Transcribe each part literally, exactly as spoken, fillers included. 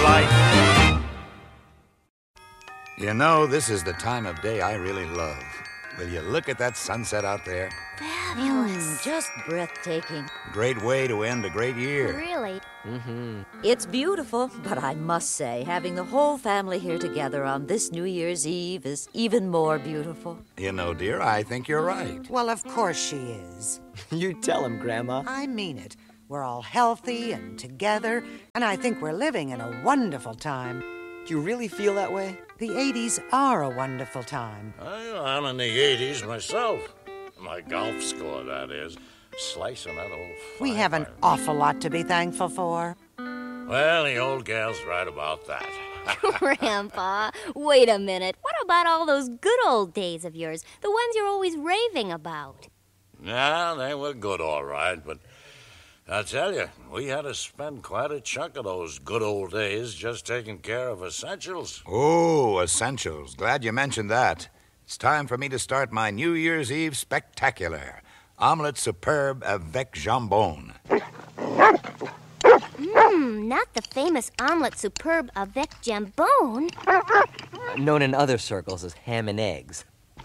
light. You know, this is the time of day I really love. Will you look at that sunset out there? Fabulous. Mm, just breathtaking. Great way to end a great year. Really? Mm-hmm. It's beautiful, but I must say, having the whole family here together on this New Year's Eve is even more beautiful. You know, dear, I think you're right. Well, of course she is. You tell him, Grandma. I mean it. We're all healthy and together, and I think we're living in a wonderful time. Do you really feel that way? The eighties are a wonderful time. I'm in the eighties myself. My golf score, that is. Slicing that old We have an fire. awful lot to be thankful for. Well, the old gal's right about that. Grandpa, wait a minute. What about all those good old days of yours? The ones you're always raving about? Yeah, they were good, all right, but I tell you, we had to spend quite a chunk of those good old days just taking care of essentials. Oh, essentials. Glad you mentioned that. It's time for me to start my New Year's Eve spectacular. Omelette superbe avec jambon. Mmm, not the famous omelette superbe avec jambon. Known in other circles as ham and eggs.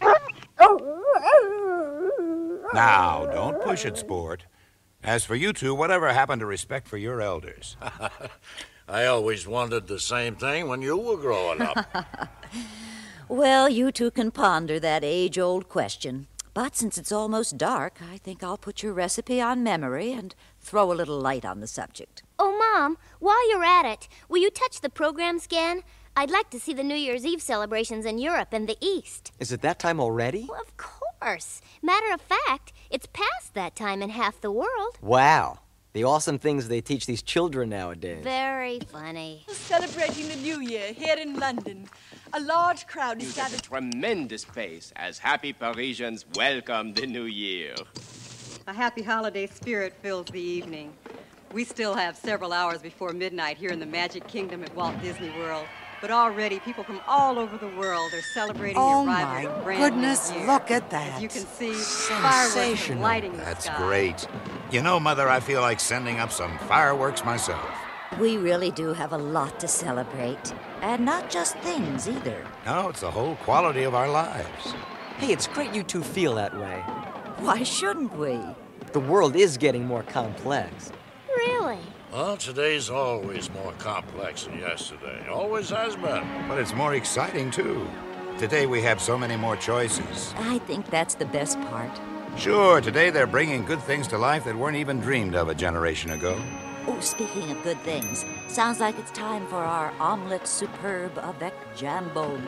Now, don't push it, sport. As for you two, whatever happened to respect for your elders? I always wondered the same thing when you were growing up. Well, you two can ponder that age-old question. But since it's almost dark, I think I'll put your recipe on memory and throw a little light on the subject. Oh, Mom, while you're at it, will you touch the program scan? I'd like to see the New Year's Eve celebrations in Europe and the East. Is it that time already? Well, of course. Matter of fact, it's past that time in half the world. Wow. The awesome things they teach these children nowadays. Very funny. Celebrating the New Year here in London. A large crowd is gathered. Tremendous pace as happy Parisians welcome the New Year. A happy holiday spirit fills the evening. We still have several hours before midnight here in the Magic Kingdom at Walt Disney World. But already people from all over the world are celebrating Oh, the arrival my of a brand goodness, new year. look at that. As you can see, fireworks Sensational. lighting the That's sky. great. You know, Mother, I feel like sending up some fireworks myself. We really do have a lot to celebrate. And not just things, either. No, it's the whole quality of our lives. Hey, it's great you two feel that way. Why shouldn't we? The world is getting more complex. Really? Well, today's always more complex than yesterday. Always has been. But it's more exciting, too. Today we have so many more choices. I think that's the best part. Sure, today they're bringing good things to life that weren't even dreamed of a generation ago. Oh, speaking of good things, sounds like it's time for our omelette superbe avec jambon.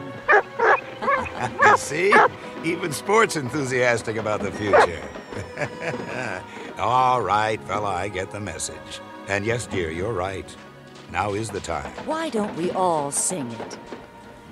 See? Even sport's enthusiastic about the future. All right, fella, I get the message. And yes, dear, you're right. Now is the time. Why don't we all sing it?